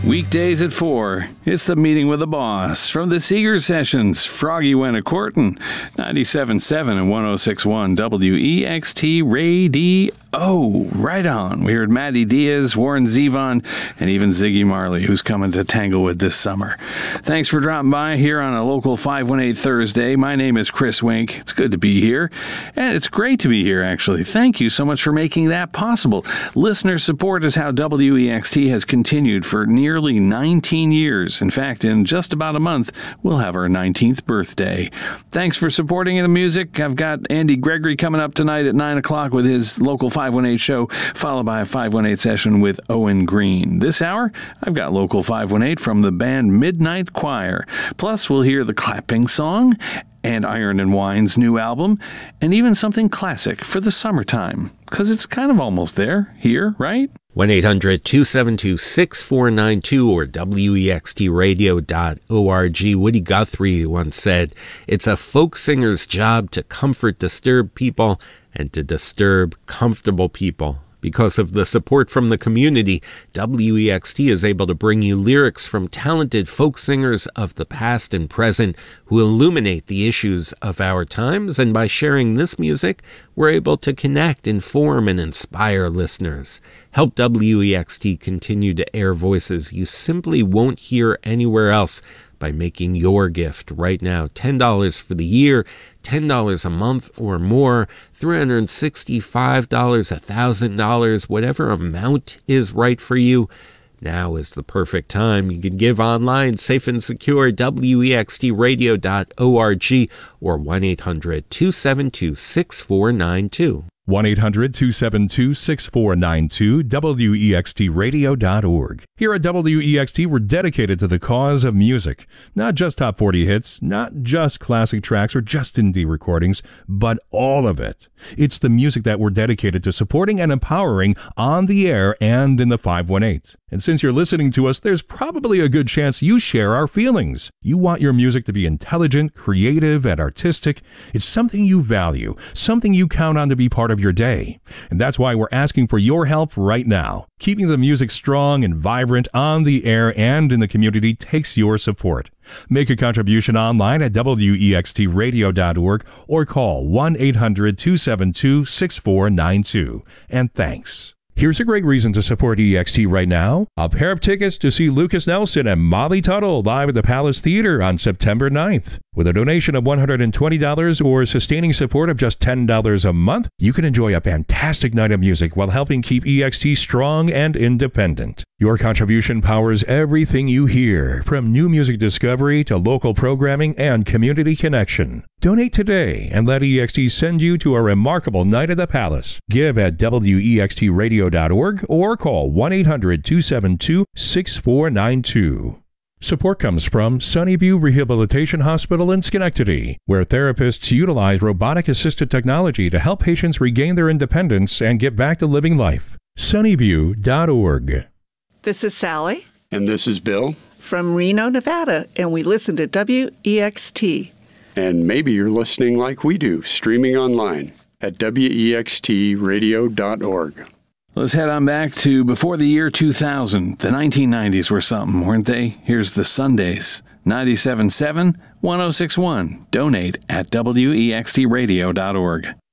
Weekdays at 4, it's the Meeting with the Boss. From the Seeger Sessions, Froggy went a courtin', 97.7 and 106.1 WEXT Radio. Right on. We heard Matty Diaz, Warren Zevon, and even Ziggy Marley, who's coming to Tanglewood this summer. Thanks for dropping by here on a local 518 Thursday. My name is Chris Wink. It's good to be here, and it's great to be here, actually. Thank you so much for making that possible. Listener support is how WEXT has continued for nearly 19 years. In fact, in just about a month, we'll have our 19th birthday. Thanks for supporting the music. I've got Andy Gregory coming up tonight at 9 o'clock with his local 518 show, followed by a 518 session with Owen Green. This hour, I've got local 518 from the band Midnight Choir. Plus, we'll hear the Clapping Song and Iron and Wine's new album, and even something classic for the summertime, because it's kind of almost there, here, right? 1-800-272-6492 or WEXTradio.org. Woody Guthrie once said, "It's a folk singer's job to comfort disturbed people and to disturb comfortable people." Because of the support from the community, WEXT is able to bring you lyrics from talented folk singers of the past and present who illuminate the issues of our times, and by sharing this music, we're able to connect, inform, and inspire listeners. Help WEXT continue to air voices you simply won't hear anywhere else by making your gift right now. $10 for the year, $10 a month or more, $365, $1,000, whatever amount is right for you. Now is the perfect time. You can give online, safe and secure, WEXTradio.org or 1-800-272-6492. 1-800-272-6492, WEXTradio.org. Here at WEXT, we're dedicated to the cause of music. Not just top 40 hits, not just classic tracks or just indie recordings, but all of it. It's the music that we're dedicated to supporting and empowering on the air and in the 518. And since you're listening to us, there's probably a good chance you share our feelings. You want your music to be intelligent, creative, and artistic. It's something you value, something you count on to be part of your day. And that's why we're asking for your help right now. Keeping the music strong and vibrant on the air and in the community takes your support. Make a contribution online at WEXTradio.org or call 1-800-272-6492. And thanks. Here's a great reason to support EXT right now. A pair of tickets to see Lucas Nelson and Molly Tuttle live at the Palace Theater on September 9th. With a donation of $120 or sustaining support of just $10 a month, you can enjoy a fantastic night of music while helping keep EXT strong and independent. Your contribution powers everything you hear, from new music discovery to local programming and community connection. Donate today and let EXT send you to a remarkable night at the Palace. Give at WEXTradio.org or call 1-800-272-6492. Support comes from Sunnyview Rehabilitation Hospital in Schenectady, where therapists utilize robotic-assisted technology to help patients regain their independence and get back to living life. Sunnyview.org. This is Sally. And this is Bill. From Reno, Nevada, and we listen to WEXT. And maybe you're listening like we do, streaming online at WEXTradio.org. Let's head on back to before the year 2000. The 1990s were something, weren't they? Here's the Sundays. 97.7, 106.1. Donate at WEXTradio.org.